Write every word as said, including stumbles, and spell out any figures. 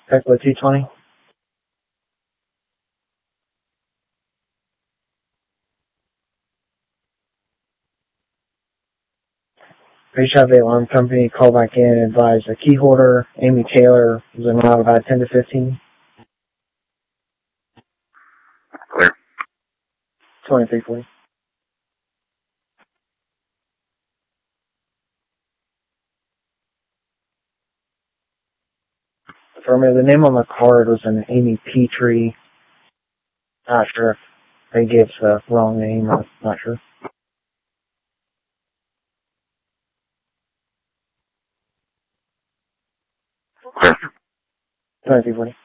Echo two twenty. Reach out to the alarm company, call back in, and advise the key holder, Amy Taylor, was in route about ten to fifteen. Clear. twenty-three forty. Affirmative. The name on the card was an Amy Petrie. Not sure if they gave us the wrong name or not sure. Clear. twenty-three forty.